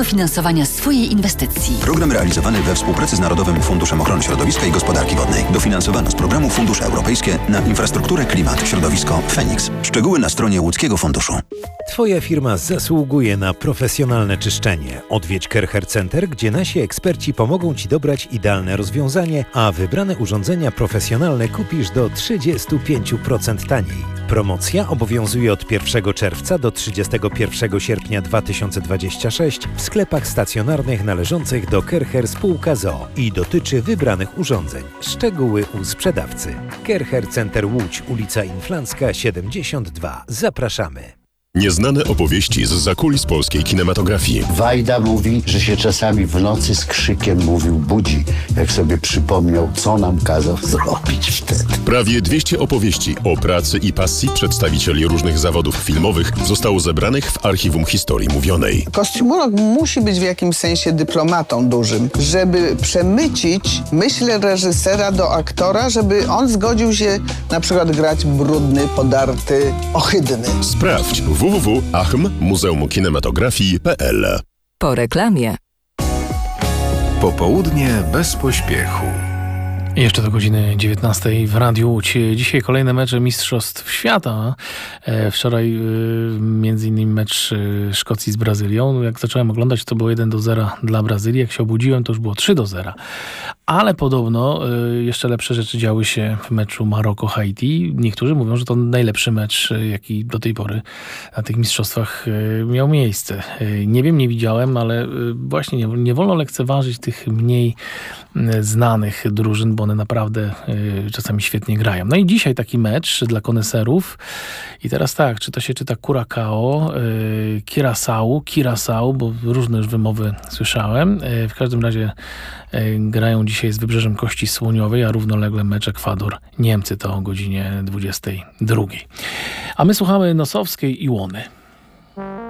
dofinansowania swojej inwestycji. Program realizowany we współpracy z Narodowym Funduszem Ochrony Środowiska i Gospodarki Wodnej. Dofinansowano z programu Fundusze Europejskie na infrastrukturę, klimat, środowisko Feniks. Szczegóły na stronie łódzkiego funduszu. Twoja firma zasługuje na profesjonalne czyszczenie. Odwiedź Kercher Center, gdzie nasi eksperci pomogą Ci dobrać idealne rozwiązanie, a wybrane urządzenia profesjonalne kupisz do 35% taniej. Promocja obowiązuje od 1 czerwca do 31 sierpnia 2026 w sklepach stacjonarnych należących do Kercher Spółka z.o.o. i dotyczy wybranych urządzeń. Szczegóły u sprzedawcy. Kercher Center Łódź, ulica Inflancka 72. Zapraszamy. Nieznane opowieści z zakulis polskiej kinematografii. Wajda mówi, że się czasami w nocy z krzykiem budzi, jak sobie przypomniał, co nam kazał zrobić wtedy. Prawie 200 opowieści o pracy i pasji przedstawicieli różnych zawodów filmowych zostało zebranych w Archiwum Historii Mówionej. Kostiumolog musi być w jakimś sensie dyplomatą dużym, żeby przemycić myśl reżysera do aktora, żeby on zgodził się na przykład grać brudny, podarty, ohydny. Sprawdź www.muzeumkinematografii.pl. Po reklamie. Popołudnie bez pośpiechu. Jeszcze do godziny 19 w Radiu Łódź. Dzisiaj kolejne mecze Mistrzostw Świata. Wczoraj między innymi mecz Szkocji z Brazylią. Jak zacząłem oglądać, to było 1-0 dla Brazylii. Jak się obudziłem, to już było 3-0. Ale podobno jeszcze lepsze rzeczy działy się w meczu Maroko-Haiti. Niektórzy mówią, że to najlepszy mecz, jaki do tej pory na tych mistrzostwach miał miejsce. Nie wiem, nie widziałem, ale właśnie nie wolno lekceważyć tych mniej znanych drużyn, bo one naprawdę czasami świetnie grają. No i dzisiaj taki mecz dla koneserów. I teraz tak, czy to się czyta Curacao, Curaçao, bo różne już wymowy słyszałem. W każdym razie grają dzisiaj z Wybrzeżem Kości Słoniowej, a równolegle mecz Ekwador-Niemcy to o godzinie 22. A my słuchamy Nosowskiej i Łony.